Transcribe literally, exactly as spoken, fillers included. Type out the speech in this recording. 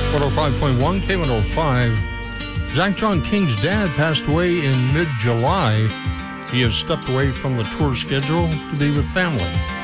one oh five point one, K one oh five. Zach John King's dad passed away in mid-July. He has stepped away from the tour schedule to be with family.